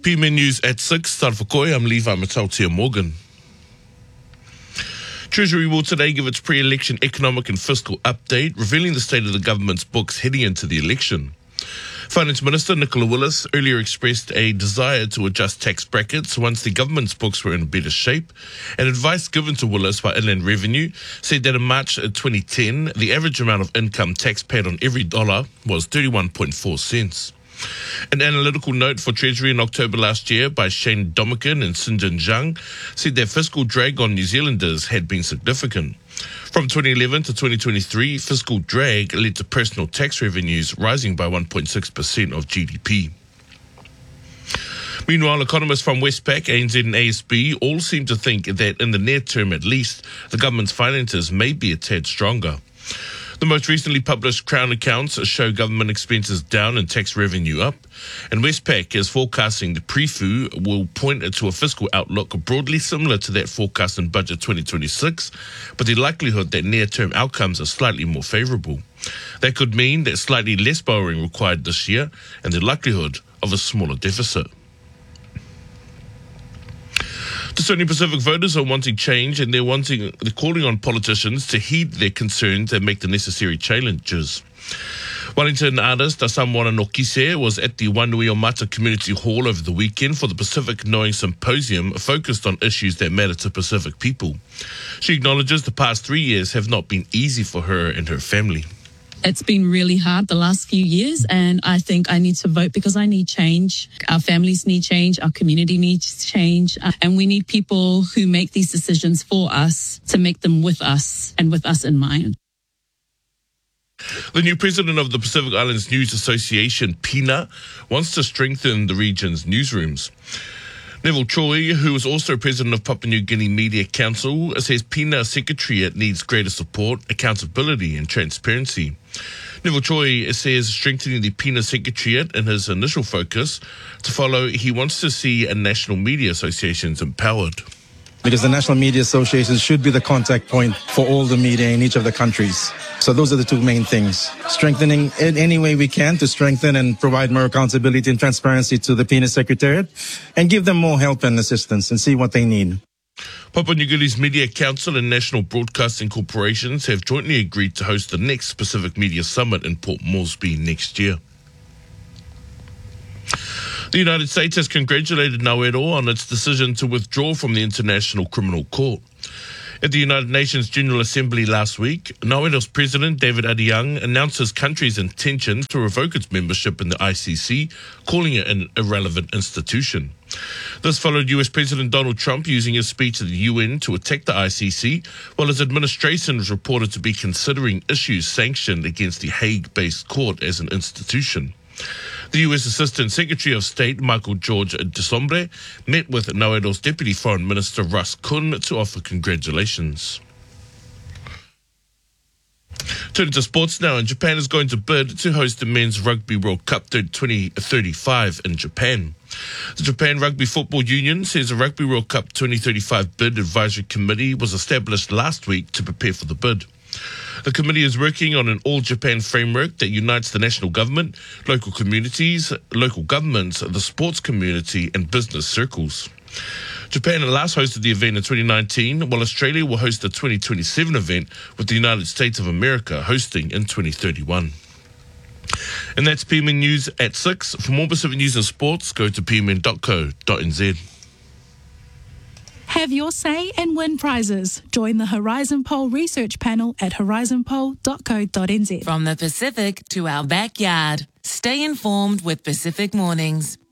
PMN News at 6. Tarwhakoi, I'm Levi Matautia Morgan. Treasury will today give its pre-election economic and fiscal update, revealing the state of the government's books heading into the election. Finance Minister Nicola Willis earlier expressed a desire to adjust tax brackets once the government's books were in better shape, and advice given to Willis by Inland Revenue said that in March 2010, the average amount of income tax paid on every dollar was 31.4 cents. An analytical note for Treasury in October last year by Shane Domican and Sinjin Zhang said that fiscal drag on New Zealanders had been significant. From 2011 to 2023, fiscal drag led to personal tax revenues rising by 1.6% of GDP. Meanwhile, economists from Westpac, ANZ and ASB all seem to think that in the near term at least, the government's finances may be a tad stronger. The most recently published Crown accounts show government expenses down and tax revenue up, and Westpac is forecasting the PREFU will point to a fiscal outlook broadly similar to that forecast in Budget 2026, but the likelihood that near-term outcomes are slightly more favourable. That could mean that slightly less borrowing required this year and the likelihood of a smaller deficit. The Sony Pacific voters are wanting change, and they're calling on politicians to heed their concerns and make the necessary changes. Wellington artist Asamoah Nokise was at the Wainuiomata Community Hall over the weekend for the Pacific Knowing Symposium focused on issues that matter to Pacific people. She acknowledges the past 3 years have not been easy for her and her family. It's been really hard the last few years, and I think I need to vote because I need change. Our families need change, our community needs change, and we need people who make these decisions for us to make them with us and with us in mind. The new president of the Pacific Islands News Association, PINA, wants to strengthen the region's newsrooms. Neville Choi, who is also president of Papua New Guinea Media Council, says PINA Secretariat needs greater support, accountability and transparency. Neville Choi says strengthening the PINA Secretariat in his initial focus to follow, he wants to see a national media associations empowered. Because the National Media Association should be the contact point for all the media in each of the countries. So those are the two main things. Strengthening in any way we can to strengthen and provide more accountability and transparency to the PINA Secretariat and give them more help and assistance and see what they need. Papua New Guinea's Media Council and National Broadcasting Corporations have jointly agreed to host the next Pacific Media Summit in Port Moresby next year. The United States has congratulated Nauru on its decision to withdraw from the International Criminal Court. At the United Nations General Assembly last week, Nauru's President David Adiang announced his country's intention to revoke its membership in the ICC, calling it an irrelevant institution. This followed US President Donald Trump using his speech at the UN to attack the ICC, while his administration was reported to be considering issues sanctioned against the Hague-based court as an institution. The U.S. Assistant Secretary of State, Michael George Desombre, met with Nauru's Deputy Foreign Minister, Russ Kun, to offer congratulations. Turning to sports now, and Japan is going to bid to host the Men's Rugby World Cup 2035 in Japan. The Japan Rugby Football Union says a Rugby World Cup 2035 bid advisory committee was established last week to prepare for the bid. The committee is working on an all-Japan framework that unites the national government, local communities, local governments, the sports community and business circles. Japan last hosted the event in 2019, while Australia will host the 2027 event, with the United States of America hosting in 2031. And that's PMN News at 6. For more Pacific news and sports, go to pmn.co.nz. Have your say and win prizes. Join the Horizon Poll research panel at horizonpoll.co.nz. From the Pacific to our backyard. Stay informed with Pacific Mornings.